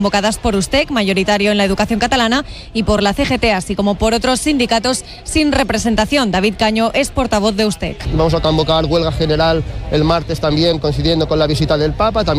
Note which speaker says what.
Speaker 1: convocadas por USTEC, mayoritario en la educación catalana, y por la CGT, así como por otros sindicatos sin representación. David Caño es portavoz de USTEC.
Speaker 2: Vamos a convocar huelga general el martes también, coincidiendo con la visita del Papa. También